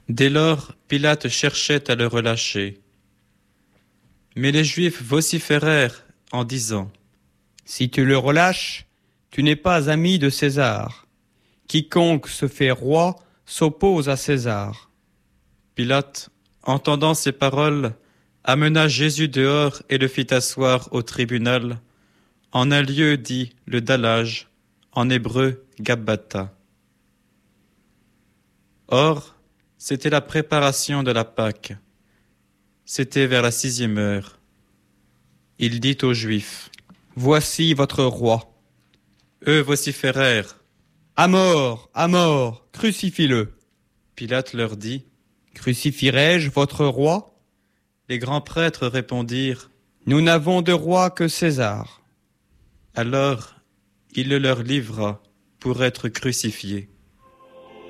Dès lors, Pilate cherchait à le relâcher. Mais les Juifs vociférèrent en disant : « Si tu le relâches, tu n'es pas ami de César. Quiconque se fait roi s'oppose à César. » Pilate, entendant ces paroles, amena Jésus dehors et le fit asseoir au tribunal, en un lieu dit le dallage, en hébreu Gabbatha. Or, c'était la préparation de la Pâque. C'était vers la 6e heure. Il dit aux Juifs : « Voici votre roi. » Eux vociférèrent : « À mort, crucifie-le. » Pilate leur dit : « Crucifierai-je votre roi ?» Les grands prêtres répondirent : « Nous n'avons de roi que César. » Alors, il le leur livra pour être crucifié.